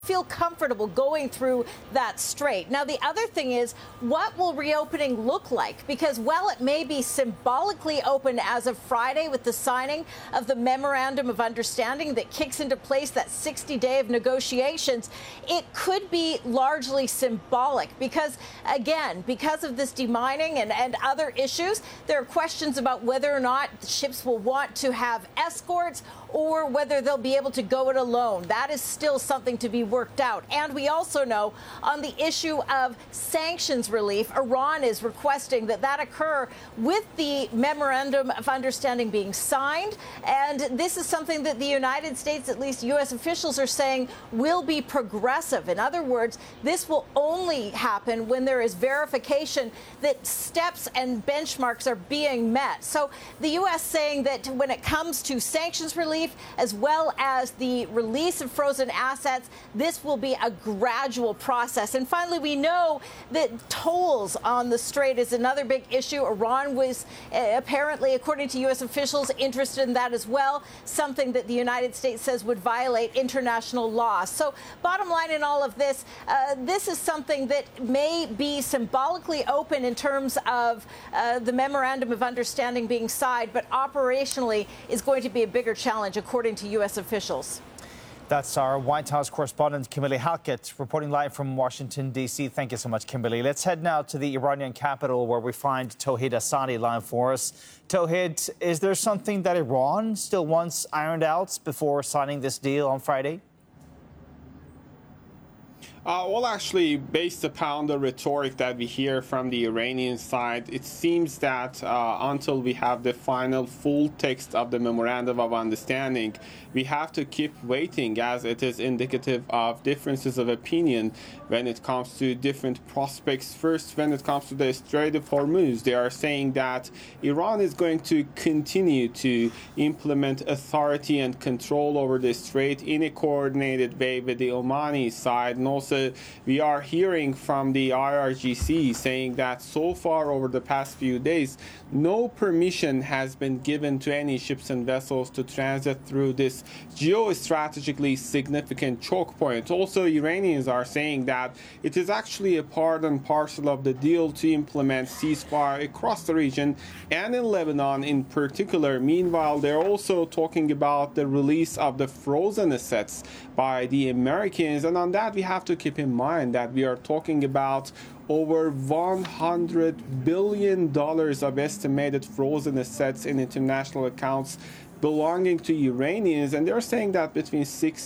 feel comfortable going through that strait. Now, the other thing is, what will reopening look like? Because while it may be symbolically open as of Friday with the signing of the Memorandum of Understanding that kicks into place that 60-day of negotiations, it could be largely symbolic because, again, because of this demining and other issues, there are questions about whether or not the ships will want to have escorts or whether they'll be able to go it alone. That is still something to be worked out. And we also know on the issue of sanctions relief, Iran is requesting that occur with the Memorandum of Understanding being signed. And this is something that the United States, at least U.S. officials, are saying will be progressive. In other words, this will only happen when there is verification that steps and benchmarks are being met. So the U.S. saying that when it comes to sanctions relief, as well as the release of frozen assets, this will be a gradual process. And finally, we know that tolls on the strait is another big issue. Iran was apparently, according to U.S. officials, interested in that as well, something that the United States says would violate international law. So bottom line in all of this, this is something that may be symbolically open in terms of the Memorandum of Understanding being signed, but operationally is going to be a bigger challenge, according to U.S. officials. That's our White House correspondent, Kimberly Halkett, reporting live from Washington, D.C. Thank you so much, Kimberly. Let's head now to the Iranian capital, where we find Tauhid Asadi live for us. Tauhid, is there something that Iran still wants ironed out before signing this deal on Friday? Well, actually, based upon the rhetoric that we hear from the Iranian side, it seems that until we have the final full text of the Memorandum of Understanding, we have to keep waiting, as it is indicative of differences of opinion when it comes to different prospects. First, when it comes to the Strait of Hormuz, they are saying that Iran is going to continue to implement authority and control over the strait in a coordinated way with the Omani side. And also, we are hearing from the IRGC saying that so far over the past few days, no permission has been given to any ships and vessels to transit through this geostrategically significant choke point. Also, Iranians are saying that it is actually a part and parcel of the deal to implement ceasefire across the region and in Lebanon in particular. Meanwhile, they're also talking about the release of the frozen assets by the Americans. And on that, we have to keep in mind that we are talking about over $100 billion of estimated frozen assets in international accounts belonging to Iranians, and they're saying that between 6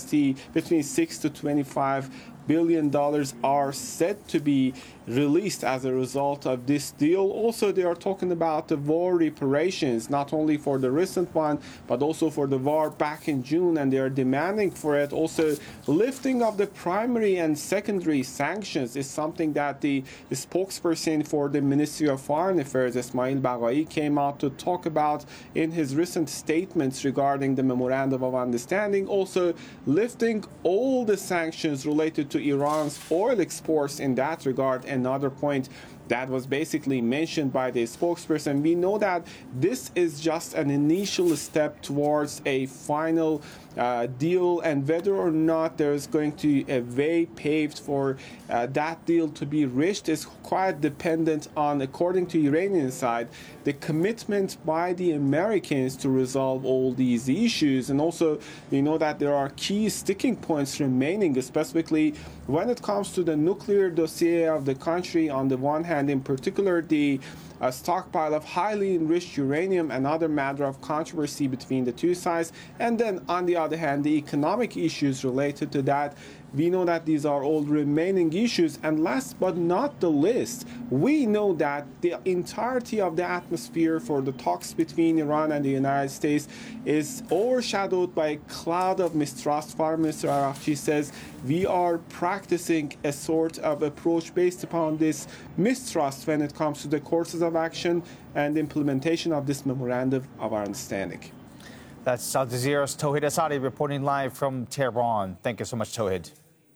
to 25 billion dollars are said to be released as a result of this deal. Also, they are talking about the war reparations, not only for the recent one, but also for the war back in June, and they are demanding for it. Also, lifting of the primary and secondary sanctions is something that the spokesperson for the Ministry of Foreign Affairs, Ismail Baghai, came out to talk about in his recent statements regarding the Memorandum of Understanding. Also, lifting all the sanctions related to Iran's oil exports in that regard. Another point that was basically mentioned by the spokesperson. We know that this is just an initial step towards a final deal, and whether or not there's going to be a way paved for that deal to be reached is quite dependent on, according to Iranian side, the commitment by the Americans to resolve all these issues. And also, we know that there are key sticking points remaining, specifically when it comes to the nuclear dossier of the country. On the one hand, in particular, the stockpile of highly enriched uranium, another matter of controversy between the two sides. And then, on the other hand, the economic issues related to that. We know that these are all remaining issues. And last but not the least, we know that the entirety of the atmosphere for the talks between Iran and the United States is overshadowed by a cloud of mistrust. Foreign Minister Araghchi says we are practicing a sort of approach based upon this mistrust when it comes to the courses of action and implementation of this Memorandum of Understanding. That's Al Jazeera's Tauhid Asadi reporting live from Tehran. Thank you so much, Tauhid.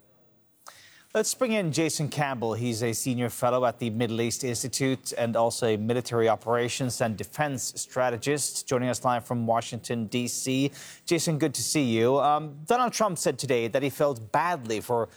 Let's bring in Jason Campbell. He's a senior fellow at the Middle East Institute and also a military operations and defense strategist, joining us live from Washington, D.C. Jason, good to see you. Donald Trump said today that he felt badly for